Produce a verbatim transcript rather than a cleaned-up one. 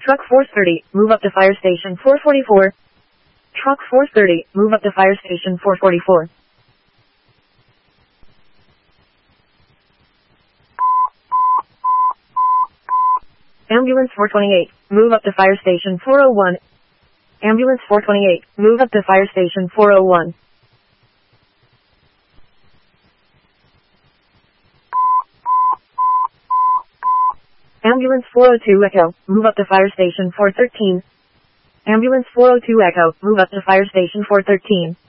Truck four thirty, move up to fire station four forty-four. Truck four thirty, move up to fire station four forty-four. Ambulance four twenty-eight, move up to fire station four oh one. Ambulance four twenty-eight, move up to fire station four oh one. Ambulance four oh two Echo, move up to fire station four thirteen. Ambulance four oh two Echo, move up to fire station four thirteen.